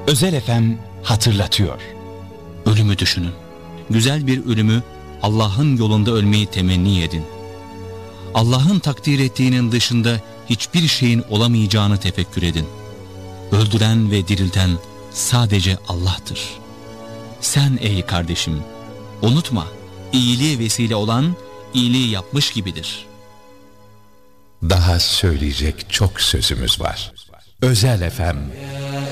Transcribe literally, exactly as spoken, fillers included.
Özel F M hatırlatıyor. Ölümü düşünün. Güzel bir ölümü, Allah'ın yolunda ölmeyi temenni edin. Allah'ın takdir ettiğinin dışında hiçbir şeyin olamayacağını tefekkür edin. Öldüren ve dirilten sadece Allah'tır. Sen ey kardeşim, unutma, iyiliğe vesile olan iyiliği yapmış gibidir. Daha söyleyecek çok sözümüz var. Özel F M